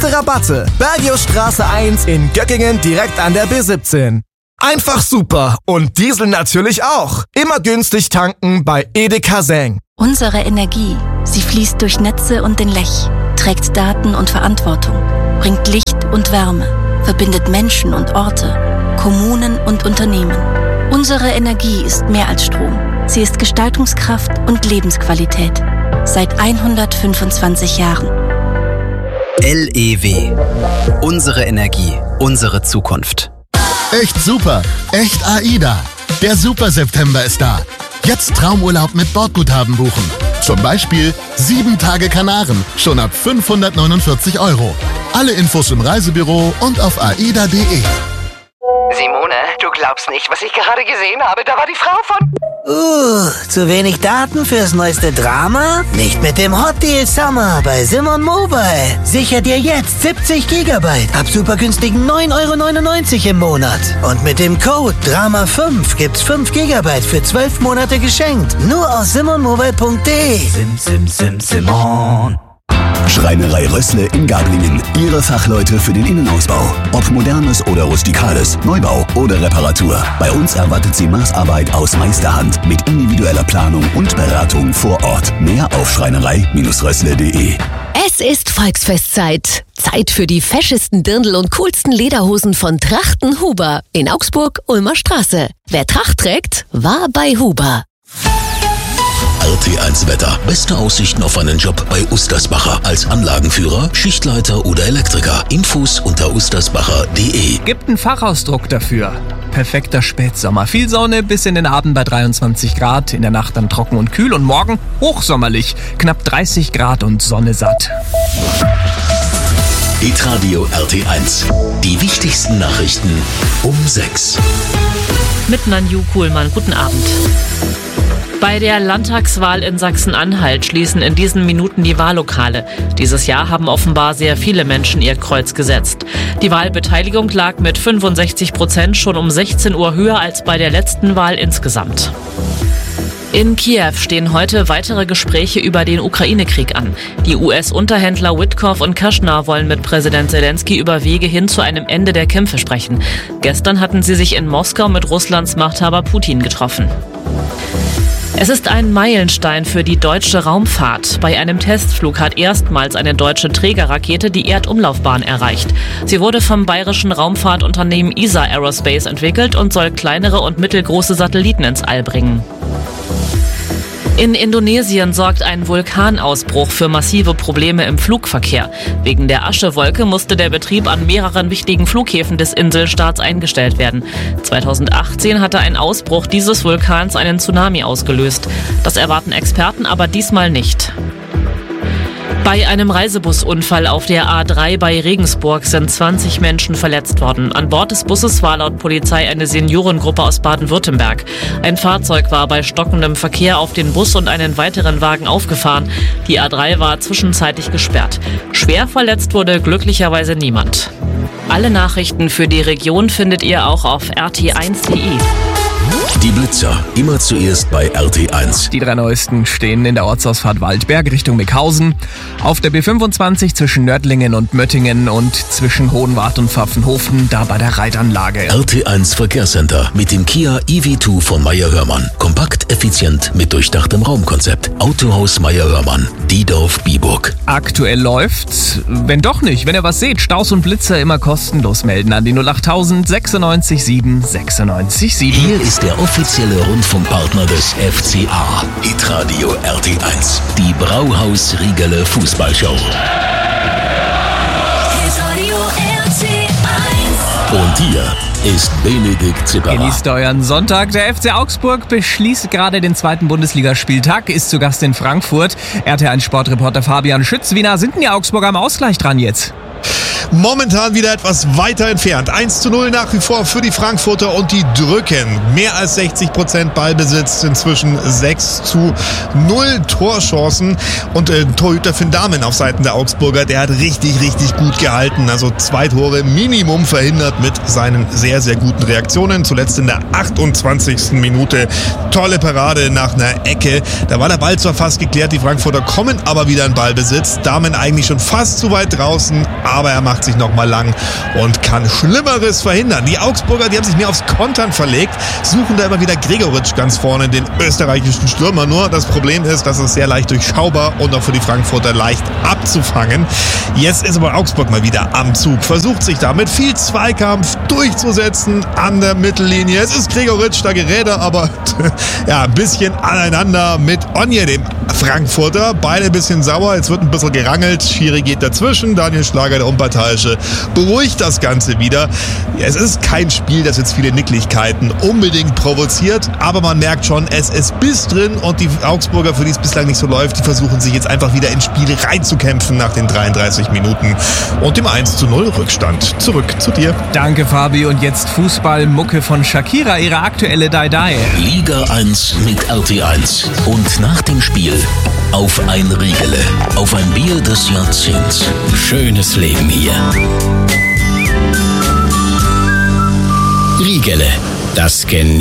beste Rabatte. Bergiusstraße 1 in Göckingen direkt an der B17. Einfach super und Diesel natürlich auch. Immer günstig tanken bei Edeka Seng. Unsere Energie, sie fließt durch Netze und den Lech, trägt Daten und Verantwortung, bringt Licht und Wärme, verbindet Menschen und Orte, Kommunen und Unternehmen. Unsere Energie ist mehr als Strom. Sie ist Gestaltungskraft und Lebensqualität. Seit 125 Jahren. LEW. Unsere Energie, unsere Zukunft. Echt super, echt AIDA. Der Super September ist da. Jetzt Traumurlaub mit Bordguthaben buchen. Zum Beispiel 7 Tage Kanaren, schon ab 549 €. Alle Infos im Reisebüro und auf aida.de. Simone, du glaubst nicht, was ich gerade gesehen habe. Da war die Frau von... Zu wenig Daten fürs neueste Drama? Nicht mit dem Hot Deal Summer bei Simon Mobile. Sicher dir jetzt 70 GB ab super günstigen 9,99 € im Monat. Und mit dem Code DRAMA5 gibt's 5 GB für 12 Monate geschenkt. Nur aus simonmobile.de. Simon. Schreinerei Rössle in Gablingen. Ihre Fachleute für den Innenausbau. Ob modernes oder rustikales, Neubau oder Reparatur. Bei uns erwartet Sie Maßarbeit aus Meisterhand mit individueller Planung und Beratung vor Ort. Mehr auf schreinerei-rössle.de. Es ist Volksfestzeit. Zeit für die feschesten Dirndl und coolsten Lederhosen von Trachten Huber in Augsburg, Ulmer Straße. Wer Tracht trägt, war bei Huber. RT1 Wetter. Beste Aussichten auf einen Job bei Ustersbacher. Als Anlagenführer, Schichtleiter oder Elektriker. Infos unter ustersbacher.de. Gibt einen Fachausdruck dafür. Perfekter Spätsommer. Viel Sonne bis in den Abend bei 23 Grad. In der Nacht dann trocken und kühl. Und morgen hochsommerlich. Knapp 30 Grad und Sonne satt. Hitradio RT1. Die wichtigsten Nachrichten um 6. Mit Nanju Kuhlmann. Guten Abend. Bei der Landtagswahl in Sachsen-Anhalt schließen in diesen Minuten die Wahllokale. Dieses Jahr haben offenbar sehr viele Menschen ihr Kreuz gesetzt. Die Wahlbeteiligung lag mit 65% schon um 16 Uhr höher als bei der letzten Wahl insgesamt. In Kiew stehen heute weitere Gespräche über den Ukraine-Krieg an. Die US-Unterhändler Witkoff und Kushner wollen mit Präsident Zelensky über Wege hin zu einem Ende der Kämpfe sprechen. Gestern hatten sie sich in Moskau mit Russlands Machthaber Putin getroffen. Es ist ein Meilenstein für die deutsche Raumfahrt. Bei einem Testflug hat erstmals eine deutsche Trägerrakete die Erdumlaufbahn erreicht. Sie wurde vom bayerischen Raumfahrtunternehmen ESA Aerospace entwickelt und soll kleinere und mittelgroße Satelliten ins All bringen. In Indonesien sorgt ein Vulkanausbruch für massive Probleme im Flugverkehr. Wegen der Aschewolke musste der Betrieb an mehreren wichtigen Flughäfen des Inselstaats eingestellt werden. 2018 hatte ein Ausbruch dieses Vulkans einen Tsunami ausgelöst. Das erwarten Experten aber diesmal nicht. Bei einem Reisebusunfall auf der A3 bei Regensburg sind 20 Menschen verletzt worden. An Bord des Busses war laut Polizei eine Seniorengruppe aus Baden-Württemberg. Ein Fahrzeug war bei stockendem Verkehr auf den Bus und einen weiteren Wagen aufgefahren. Die A3 war zwischenzeitlich gesperrt. Schwer verletzt wurde glücklicherweise niemand. Alle Nachrichten für die Region findet ihr auch auf rt1.de. Die Blitzer, immer zuerst bei RT1. Die 3 neuesten stehen in der Ortsausfahrt Waldberg Richtung Mickhausen, auf der B25 zwischen Nördlingen und Möttingen und zwischen Hohenwart und Pfaffenhofen, da bei der Reitanlage. RT1 Verkehrscenter mit dem Kia EV2 von Meyer-Hörmann. Kompakt, effizient, mit durchdachtem Raumkonzept. Autohaus Meyer-Hörmann, Diedorf-Biburg. Aktuell läuft's. Wenn doch nicht, wenn ihr was seht, Staus und Blitzer immer kostenlos melden an die 08000 96 7 96 7. Hier ist der offizielle Rundfunkpartner des FCA. Hitradio RT1. Die Brauhaus Riegele Fußballshow. Hitradio RT1. Und hier ist Benedikt Zipperer. Genießt euren Sonntag. Der FC Augsburg beschließt gerade den 2. Bundesligaspieltag, ist zu Gast in Frankfurt. RT1 Sportreporter Fabian Schütz. Wie nah sind denn die Augsburger am Ausgleich dran jetzt? momentan wieder etwas weiter entfernt. 1:0 nach wie vor für die Frankfurter und die drücken. Mehr als 60% Ballbesitz, inzwischen 6:0 Torchancen. Und Torhüter Finn Dahmen auf Seiten der Augsburger, der hat richtig gut gehalten. Also 2 Tore Minimum verhindert mit seinen sehr, sehr guten Reaktionen. Zuletzt in der 28. Minute. Tolle Parade nach einer Ecke. Da war der Ball zwar fast geklärt, die Frankfurter kommen aber wieder in Ballbesitz. Dahmen eigentlich schon fast zu weit draußen, aber er macht sich nochmal lang und kann Schlimmeres verhindern. Die Augsburger, die haben sich mehr aufs Kontern verlegt, suchen da immer wieder Gregoritsch ganz vorne, den österreichischen Stürmer. Nur das Problem ist, dass es sehr leicht durchschaubar und auch für die Frankfurter leicht abzufangen. Jetzt ist aber Augsburg mal wieder am Zug, versucht sich da mit viel Zweikampf durchzusetzen an der Mittellinie. Es ist Gregoritsch, da gerät er aber ja, ein bisschen aneinander mit Onje, dem Frankfurter. Beide ein bisschen sauer, jetzt wird ein bisschen gerangelt. Schiri geht dazwischen, Daniel Schlager, der Unparteiische, beruhigt das Ganze wieder. Ja, es ist kein Spiel, das jetzt viele Nicklichkeiten unbedingt provoziert, aber man merkt schon, es ist Biss drin und die Augsburger, für die es bislang nicht so läuft, die versuchen sich jetzt einfach wieder ins Spiel reinzukämpfen nach den 33 Minuten und dem 1:0 Rückstand. Zurück zu dir. Danke, Fabi. Und jetzt Fußball-Mucke von Shakira, ihre aktuelle Die-Die. Liga 1 mit RT1. Und nach dem Spiel auf ein Riegele, auf ein Bier des Jahrzehnts. Schönes Leben hier. Riegele, das Genie.